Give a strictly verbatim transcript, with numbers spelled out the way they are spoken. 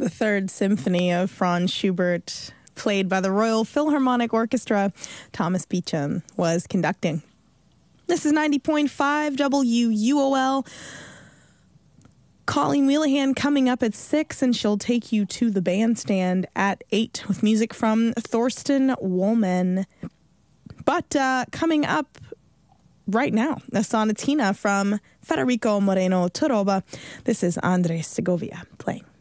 the Third Symphony of Franz Schubert, played by the Royal Philharmonic Orchestra. Thomas Beecham was conducting. This is ninety point five W U O L. Colleen Wheelahan coming up at six, and she'll take you to the bandstand at eight with music from Thorsten Wollman. But uh, coming up right now, a sonatina from Federico Moreno Toroba. This is Andres Segovia playing.